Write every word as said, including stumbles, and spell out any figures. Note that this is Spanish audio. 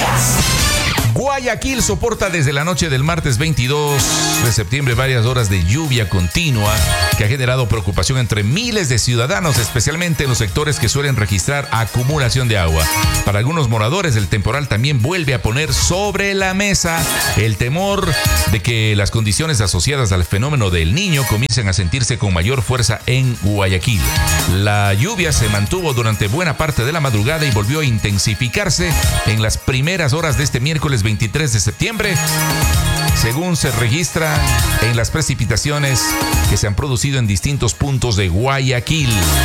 Lluvias. Guayaquil soporta desde la noche del martes veintidós de septiembre varias horas de lluvia continua que ha generado preocupación entre miles de ciudadanos, especialmente en los sectores que suelen registrar acumulación de agua. Para algunos moradores, el temporal también vuelve a poner sobre la mesa el temor de que las condiciones asociadas al fenómeno del Niño comiencen a sentirse con mayor fuerza en Guayaquil. La lluvia se mantuvo durante buena parte de la madrugada y volvió a intensificarse en las primeras horas de este miércoles veintitrés de septiembre, según se registra en las precipitaciones que se han producido en distintos puntos de Guayaquil.